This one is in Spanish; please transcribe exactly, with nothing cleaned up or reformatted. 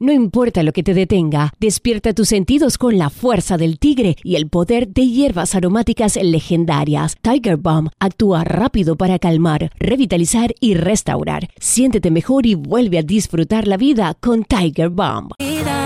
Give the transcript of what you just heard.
No importa lo que te detenga, despierta tus sentidos con la fuerza del tigre y el poder de hierbas aromáticas legendarias. Tiger Balm actúa rápido para calmar, revitalizar y restaurar. Siéntete mejor y vuelve a disfrutar la vida con Tiger Balm. Vida.